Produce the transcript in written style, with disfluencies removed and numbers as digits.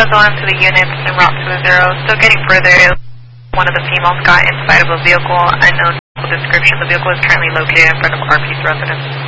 1 to the units en route to the 0. Still getting further. One of the females got inside of a vehicle. Unknown description. The vehicle is currently located in front of RP's residence.